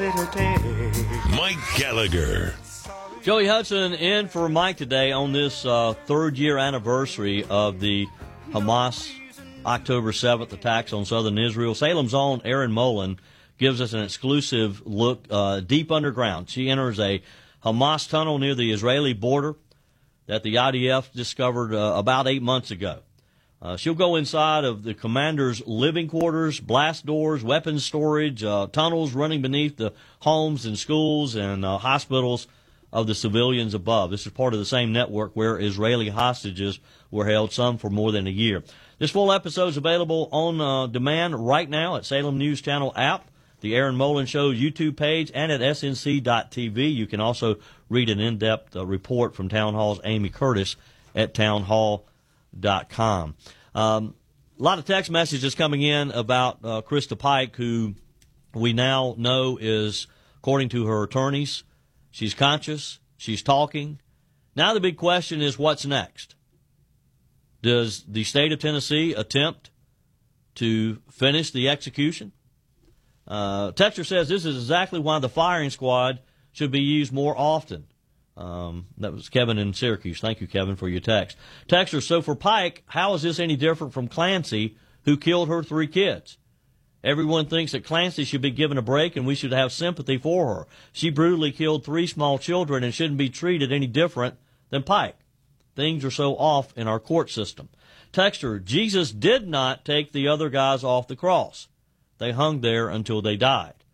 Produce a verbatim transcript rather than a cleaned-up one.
Mike Gallagher. Joey Hudson in for Mike today on this uh, third year anniversary of the Hamas October seventh attacks on southern Israel. Salem's own Erin Molan gives us an exclusive look uh, deep underground. She enters a Hamas tunnel near the Israeli border that the I D F discovered uh, about eight months ago. Uh, she'll go inside of the commander's living quarters, blast doors, weapons storage, uh, tunnels running beneath the homes and schools and uh, hospitals of the civilians above. This is part of the same network where Israeli hostages were held, some for more than a year. This full episode is available on uh, demand right now at Salem News Channel app, the Erin Molan Show YouTube page, and at S N C dot T V. You can also read an in-depth uh, report from Town Hall's Amy Curtis at town hall dot com. Um, a lot of text messages coming in about uh, Krista Pike, who we now know is, according to her attorneys, she's conscious, she's talking. Now the big question is, what's next? Does the state of Tennessee attempt to finish the execution? Uh, Texter says this is exactly why the firing squad should be used more often. Um, that was Kevin in Syracuse. Thank you, Kevin, for your text. Texter, so for Pike, how is this any different from Clancy, who killed her three kids? Everyone thinks that Clancy should be given a break and we should have sympathy for her. She brutally killed three small children and shouldn't be treated any different than Pike. Things are so off in our court system. Texter, Jesus did not take the other guys off the cross. They hung there until they died.